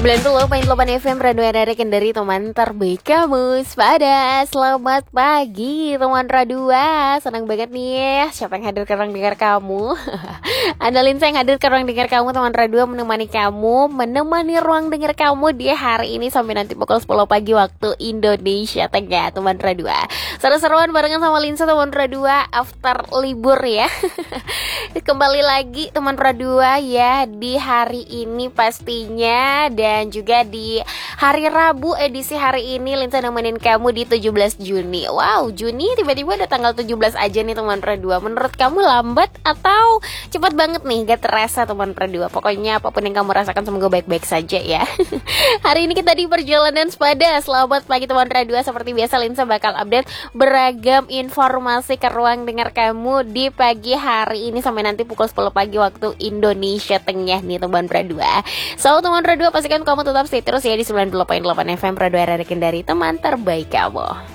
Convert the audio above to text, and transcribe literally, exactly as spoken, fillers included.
sembilan puluh koma delapan F M Radio R R Kendari, teman terbaik kamu. Pada selamat pagi teman Radua. Senang banget nih siapa yang hadir ke ruang dengar kamu. Andalin saya yang hadir ke ruang dengar kamu teman Radua, menemani kamu, menemani ruang dengar kamu di hari ini sampai nanti pukul sepuluh pagi waktu Indonesia Tengah teman Radua. Seru-seruan barengan sama Linsa teman Radua after libur ya. Kembali lagi teman Radua ya di hari ini pastinya, dan juga di hari Rabu edisi hari ini Linsa nemenin kamu di tujuh belas Juni. Wow, Juni tiba-tiba udah tanggal tujuh belas aja nih teman Radua. Menurut kamu lambat atau cepat banget nih? Gak terasa teman Radua. Pokoknya apapun yang kamu rasakan semoga baik-baik saja ya. Hari ini kita di perjalanan sepada. Selamat pagi teman Radua. Seperti biasa Linsa bakal update beragam informasi ke ruang dengar kamu di pagi hari ini sampai nanti pukul sepuluh pagi waktu Indonesia Tengah nih teman Radua. So teman Radua, pastikan kamu tetap stay terus ya di sembilan puluh koma delapan F M Radio R R Kendari, teman terbaik kamu.